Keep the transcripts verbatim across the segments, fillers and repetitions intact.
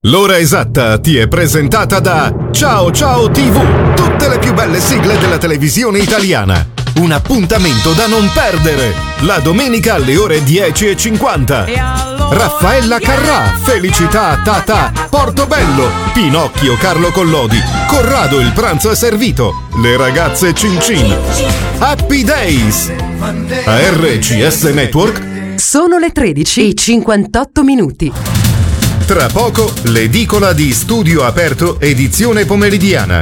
L'ora esatta ti è presentata da Ciao Ciao tivù, tutte le più belle sigle della televisione italiana. Un appuntamento da non perdere, la domenica alle ore dieci e cinquanta. Raffaella Carrà, Felicità Tata, Portobello, Pinocchio Carlo Collodi, Corrado il pranzo è servito, le ragazze Cin Cin. Happy Days! A R C S Network sono le tredici e cinquantotto minuti. Tra poco l'edicola di Studio Aperto edizione pomeridiana.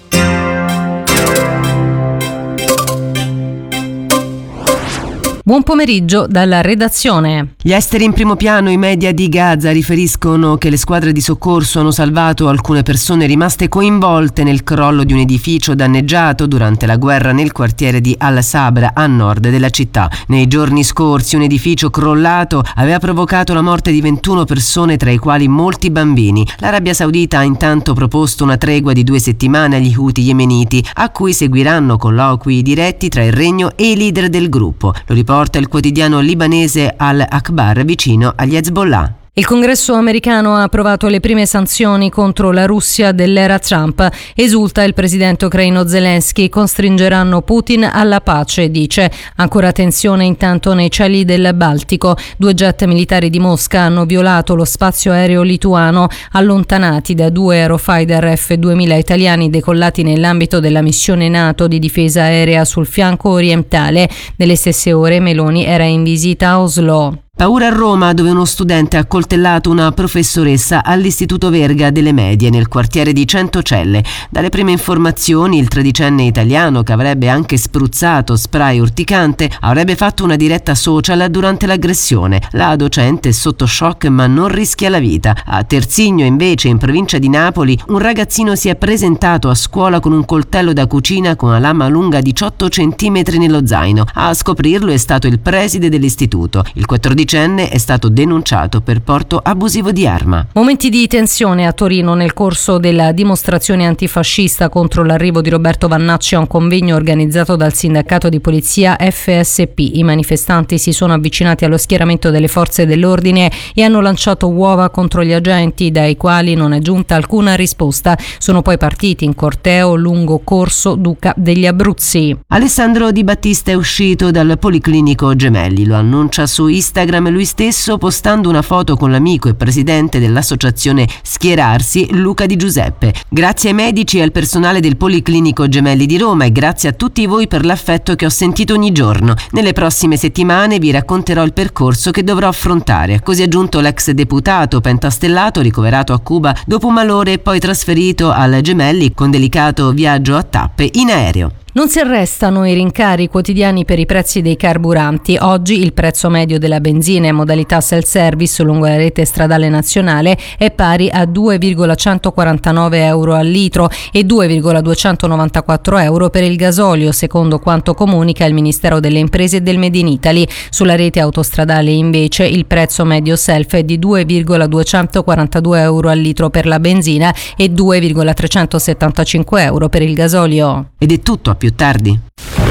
Buon pomeriggio dalla redazione. Gli esteri in primo piano, i media di Gaza riferiscono che le squadre di soccorso hanno salvato alcune persone rimaste coinvolte nel crollo di un edificio danneggiato durante la guerra nel quartiere di Al-Sabra a nord della città. Nei giorni scorsi un edificio crollato aveva provocato la morte di ventuno persone, tra i quali molti bambini. L'Arabia Saudita ha intanto proposto una tregua di due settimane agli Houthi yemeniti, a cui seguiranno colloqui diretti tra il regno e i leader del gruppo. Lo riporta il quotidiano libanese Al-Akhbar vicino agli Hezbollah. Il Congresso americano ha approvato le prime sanzioni contro la Russia dell'era Trump. Esulta il presidente ucraino Zelensky, costringeranno Putin alla pace, dice. Ancora tensione intanto nei cieli del Baltico. Due jet militari di Mosca hanno violato lo spazio aereo lituano, allontanati da due Eurofighter F duemila italiani decollati nell'ambito della missione NATO di difesa aerea sul fianco orientale. Nelle stesse ore Meloni era in visita a Oslo. Paura a Roma, dove uno studente ha accoltellato una professoressa all'Istituto Verga delle Medie nel quartiere di Centocelle. Dalle prime informazioni il tredicenne italiano, che avrebbe anche spruzzato spray urticante, avrebbe fatto una diretta social durante l'aggressione. La docente è sotto shock ma non rischia la vita. A Terzigno, invece, in provincia di Napoli, un ragazzino si è presentato a scuola con un coltello da cucina con una lama lunga diciotto centimetri nello zaino. A scoprirlo è stato il preside dell'istituto. Il quattordicenne è stato denunciato per porto abusivo di arma. Momenti di tensione a Torino nel corso della dimostrazione antifascista contro l'arrivo di Roberto Vannacci a un convegno organizzato dal sindacato di polizia F S P. I manifestanti si sono avvicinati allo schieramento delle forze dell'ordine e hanno lanciato uova contro gli agenti, dai quali non è giunta alcuna risposta. Sono poi partiti in corteo lungo Corso Duca degli Abruzzi. Alessandro Di Battista è uscito dal Policlinico Gemelli, lo annuncia su Instagram lui stesso, postando una foto con l'amico e presidente dell'associazione Schierarsi, Luca Di Giuseppe. Grazie ai medici e al personale del Policlinico Gemelli di Roma e grazie a tutti voi per l'affetto che ho sentito ogni giorno. Nelle prossime settimane vi racconterò il percorso che dovrò affrontare. Così ha aggiunto l'ex deputato pentastellato ricoverato a Cuba dopo un malore e poi trasferito al Gemelli con delicato viaggio a tappe in aereo. Non si arrestano i rincari quotidiani per i prezzi dei carburanti. Oggi il prezzo medio della benzina in modalità self-service lungo la rete stradale nazionale è pari a due virgola centoquarantanove euro al litro e due virgola duecentonovantaquattro euro per il gasolio, secondo quanto comunica il Ministero delle Imprese e del Made in Italy. Sulla rete autostradale invece il prezzo medio self è di due virgola duecentoquarantadue euro al litro per la benzina e due virgola trecentosettantacinque euro per il gasolio. Ed è tutto, a più tardi.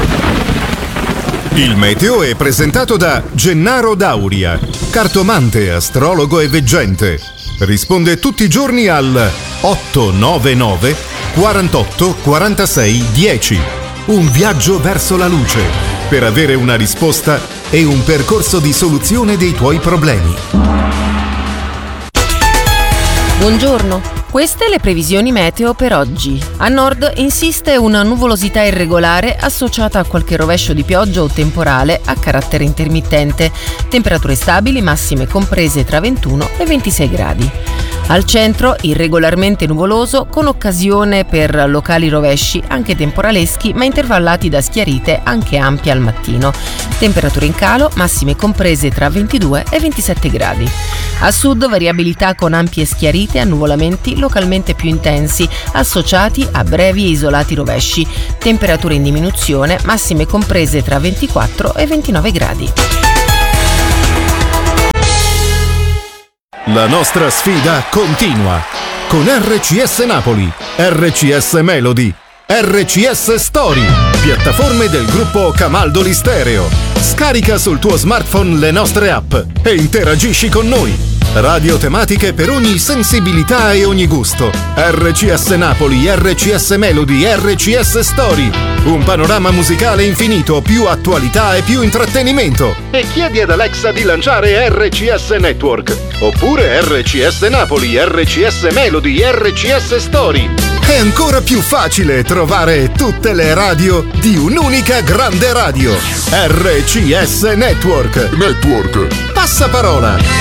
Il meteo è presentato da Gennaro Dauria, cartomante, astrologo e veggente. Risponde tutti i giorni al otto nove nove quarantotto quarantasei dieci. Un viaggio verso la luce per avere una risposta e un percorso di soluzione dei tuoi problemi. Buongiorno. Queste le previsioni meteo per oggi. A nord insiste una nuvolosità irregolare associata a qualche rovescio di pioggia o temporale a carattere intermittente. Temperature stabili, massime comprese tra ventuno e ventisei gradi. Al centro irregolarmente nuvoloso con occasione per locali rovesci, anche temporaleschi, ma intervallati da schiarite anche ampie al mattino. Temperature in calo, massime comprese tra ventidue e ventisette gradi. A sud variabilità con ampie schiarite e annuvolamenti localmente più intensi, associati a brevi e isolati rovesci. Temperature in diminuzione, massime comprese tra ventiquattro e ventinove gradi. La nostra sfida continua con R C S Napoli, R C S Melody, R C S Story, piattaforme del gruppo Camaldoli Stereo. Scarica sul tuo smartphone le nostre app e interagisci con noi. Radio tematiche per ogni sensibilità e ogni gusto. R C S Napoli, R C S Melody, R C S Story. Un panorama musicale infinito, più attualità e più intrattenimento. E chiedi ad Alexa di lanciare R C S Network. Oppure R C S Napoli, R C S Melody, R C S Story. È ancora più facile trovare tutte le radio di un'unica grande radio. R C S Network. Network. Passaparola.